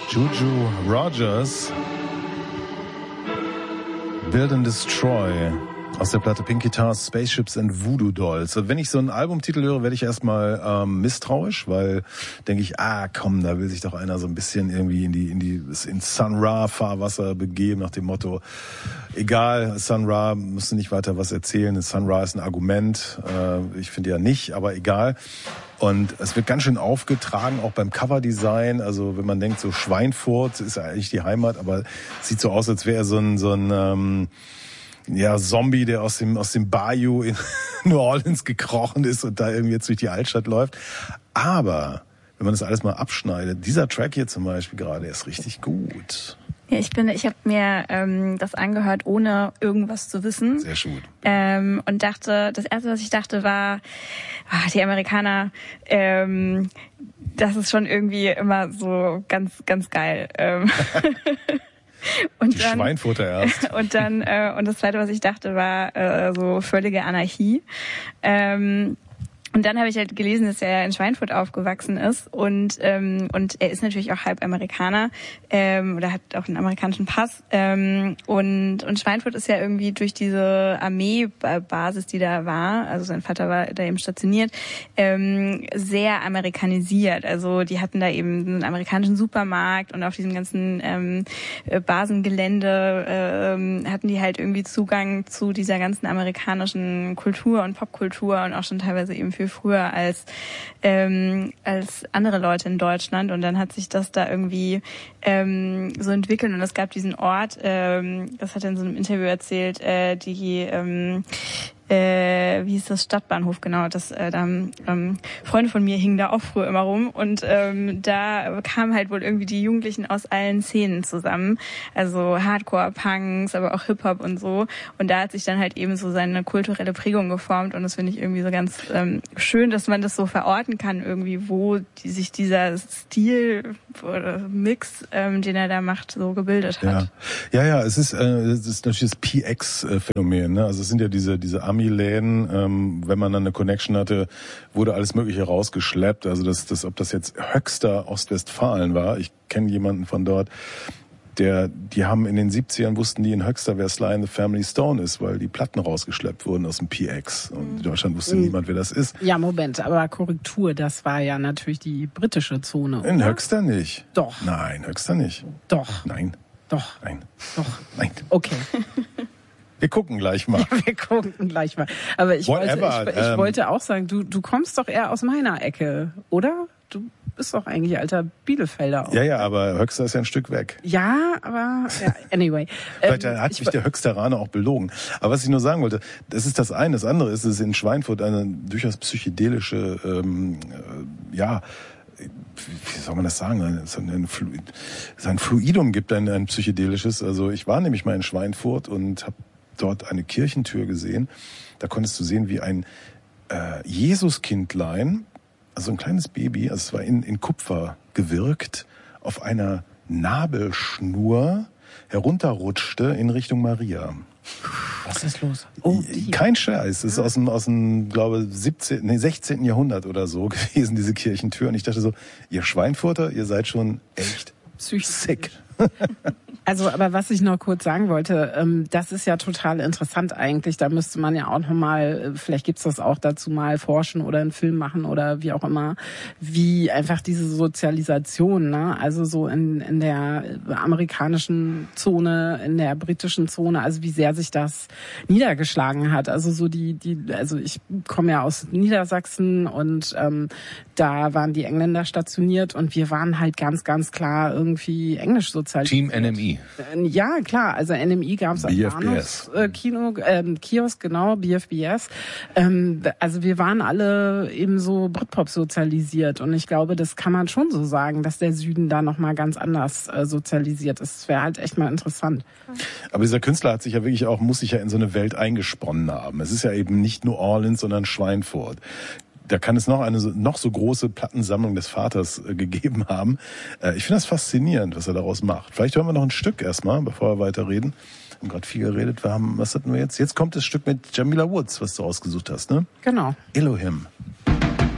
Juju Rogers, Build and Destroy, aus der Platte Pink Guitars, Spaceships and Voodoo Dolls. Und wenn ich so einen Albumtitel höre, werde ich erstmal misstrauisch, weil denke ich, komm, da will sich doch einer so ein bisschen irgendwie in Sun Ra Fahrwasser begeben, nach dem Motto, egal, Sun Ra, musst du nicht weiter was erzählen, Sun Ra ist ein Argument, ich finde ja nicht, aber egal. Und es wird ganz schön aufgetragen, auch beim Coverdesign. Also wenn man denkt, so Schweinfurt ist ja eigentlich die Heimat, aber es sieht so aus, als wäre er so ein Zombie, der aus dem Bayou in New Orleans gekrochen ist und da irgendwie jetzt durch die Altstadt läuft. Aber wenn man das alles mal abschneidet, dieser Track hier zum Beispiel gerade ist richtig gut. Ja, ich habe mir das angehört, ohne irgendwas zu wissen. Sehr gut. Und dachte, das Erste, was ich dachte, war, die Amerikaner, das ist schon irgendwie immer so ganz, ganz geil. Und die Schweinfurter erst. Und das Zweite, was ich dachte, war so völlige Anarchie. Und dann habe ich halt gelesen, dass er in Schweinfurt aufgewachsen ist und er ist natürlich auch halb Amerikaner oder hat auch einen amerikanischen Pass und Schweinfurt ist ja irgendwie durch diese Armeebasis, die da war, also sein Vater war da eben stationiert, sehr amerikanisiert. Also die hatten da eben einen amerikanischen Supermarkt und auf diesem ganzen Basengelände hatten die halt irgendwie Zugang zu dieser ganzen amerikanischen Kultur und Popkultur und auch schon teilweise eben viel früher als andere Leute in Deutschland. Und dann hat sich das da irgendwie so entwickelt. Und es gab diesen Ort, das hat er in so einem Interview erzählt, wie hieß das, Stadtbahnhof, genau, Freunde von mir hingen da auch früher immer rum und da kamen halt wohl irgendwie die Jugendlichen aus allen Szenen zusammen, also Hardcore-Punks, aber auch Hip-Hop und so, und da hat sich dann halt eben so seine kulturelle Prägung geformt und das finde ich irgendwie so ganz schön, dass man das so verorten kann irgendwie, wo sich dieser Stil oder Mix, den er da macht, so gebildet hat. Ja, es ist natürlich das PX-Phänomen, ne? Also es sind ja diese Ami-Läden, wenn man dann eine Connection hatte, wurde alles Mögliche rausgeschleppt. Also ob das jetzt Höxter Ostwestfalen war, ich kenne jemanden von dort, die haben in den 70ern, wussten die in Höxter, wer Sly and the Family Stone ist, weil die Platten rausgeschleppt wurden aus dem PX. Und in Deutschland wusste niemand, wer das ist. Ja, Moment, aber Korrektur, das war ja natürlich die britische Zone, oder? In Höxter nicht. Doch. Nein, Höxter nicht. Doch. Nein. Doch. Nein. Doch. Nein. Okay. Wir gucken gleich mal. Wir gucken gleich mal. Aber ich wollte auch sagen, du kommst doch eher aus meiner Ecke, oder? Du bist doch eigentlich alter Bielefelder auch. Ja, aber Höxter ist ja ein Stück weg. Ja, aber anyway. Vielleicht hat mich der Höxteraner auch belogen. Aber was ich nur sagen wollte, das ist das eine. Das andere ist, dass in Schweinfurt eine durchaus psychedelische, wie soll man das sagen, sein Fluidum gibt, ein psychedelisches. Also ich war nämlich mal in Schweinfurt und habe dort eine Kirchentür gesehen. Da konntest du sehen, wie ein Jesuskindlein, also ein kleines Baby, also es war in Kupfer gewirkt, auf einer Nabelschnur herunterrutschte in Richtung Maria. Was ist los? Kein Scheiß. Das ist aus dem, glaube 16. Jahrhundert oder so gewesen, diese Kirchentür. Und ich dachte so, ihr Schweinfurter, ihr seid schon echt sick. Also, aber was ich noch kurz sagen wollte, das ist ja total interessant eigentlich. Da müsste man ja auch nochmal, vielleicht gibt's das auch dazu mal forschen oder einen Film machen oder wie auch immer, wie einfach diese Sozialisation, ne? Also so in der amerikanischen Zone, in der britischen Zone, also wie sehr sich das niedergeschlagen hat. Also so also ich komme ja aus Niedersachsen und da waren die Engländer stationiert und wir waren halt ganz, ganz klar irgendwie englisch sozialisiert. Team NMI. Ja, klar, also NMI gab es am BFBS. Kiosk, genau, BFBS. Also wir waren alle eben so Britpop sozialisiert und ich glaube, das kann man schon so sagen, dass der Süden da nochmal ganz anders sozialisiert ist. Das wäre halt echt mal interessant. Aber dieser Künstler hat sich ja wirklich muss sich ja in so eine Welt eingesponnen haben. Es ist ja eben nicht New Orleans, sondern Schweinfurt. Da kann es noch eine noch so große Plattensammlung des Vaters gegeben haben. Ich finde das faszinierend, was er daraus macht. Vielleicht hören wir noch ein Stück erstmal, bevor wir weiterreden. Wir haben gerade viel geredet. Was hatten wir jetzt? Jetzt kommt das Stück mit Jamila Woods, was du ausgesucht hast, ne? Genau. Elohim.